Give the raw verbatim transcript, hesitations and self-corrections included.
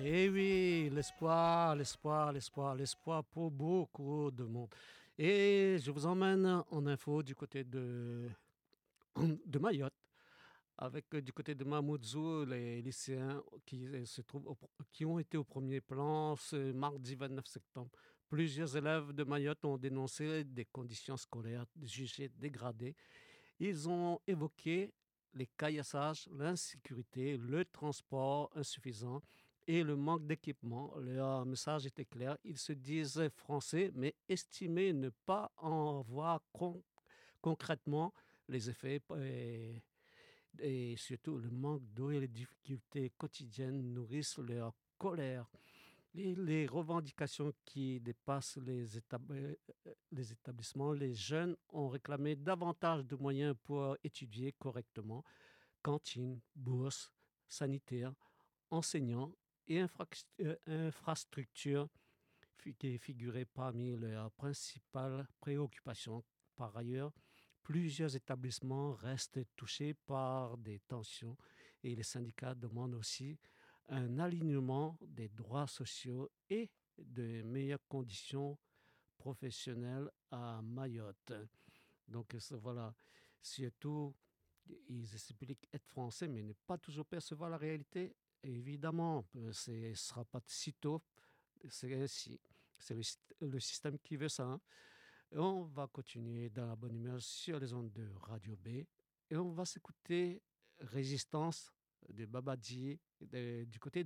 Eh oui, l'espoir, l'espoir, l'espoir, l'espoir pour beaucoup de monde. Et je vous emmène en info du côté de, de Mayotte, avec euh, du côté de Mamoudzou, les lycéens qui, euh, se trouvent au pr- qui ont été au premier plan ce mardi vingt-neuf septembre. Plusieurs élèves de Mayotte ont dénoncé des conditions scolaires jugées dégradées. Ils ont évoqué les caillassages, l'insécurité, le transport insuffisant et le manque d'équipement. Leur message était clair. Ils se disent français, mais estimaient ne pas en voir con- concrètement les effets et, et surtout le manque d'eau et les difficultés quotidiennes nourrissent leur colère. Et les revendications qui dépassent les, étab- euh, les établissements, les jeunes ont réclamé davantage de moyens pour étudier correctement, cantines, bourses, sanitaires, enseignants et infrax- euh, infrastructures fi- qui figuraient parmi leurs principales préoccupations. Par ailleurs, plusieurs établissements restent touchés par des tensions et les syndicats demandent aussi un alignement des droits sociaux et de meilleures conditions professionnelles à Mayotte. Donc ça, voilà, surtout, ils expliquent être français, mais ne pas toujours percevoir la réalité. Évidemment, euh, ce ne sera pas de sitôt, c'est ainsi. C'est le, syst- le système qui veut ça, hein. Et on va continuer dans la bonne humeur sur les ondes de Radio B. Et on va s'écouter Résistance de Babadji de- du côté